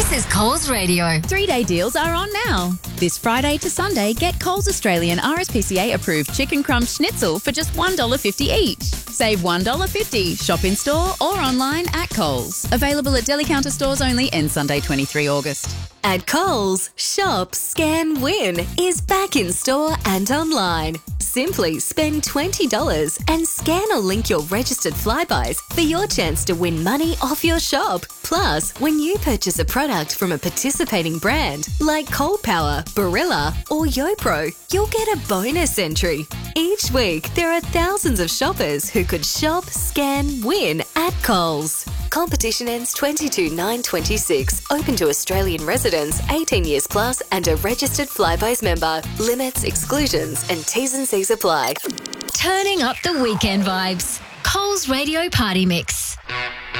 This is Coles Radio. 3-day deals are on now. This Friday to Sunday, get Coles Australian RSPCA approved chicken crumb schnitzel for just $1.50 each. Save $1.50. Shop in store or online at Coles. Available at deli counter stores only end Sunday 23 August. At Coles, Shop, Scan, Win is back in store and online. Simply spend $20 and scan or link your registered Flybuys for your chance to win money off your shop. Plus, when you purchase a product from a participating brand like Cold Power, Barilla or YoPro, you'll get a bonus entry. Each week, there are thousands of shoppers who could shop, scan, win at Coles. Competition ends 22/9/26. Open to Australian residents 18 years plus and a registered Flybuys member. Limits, exclusions and T's and C's apply. Turning up the weekend vibes. Coles Radio Party Mix.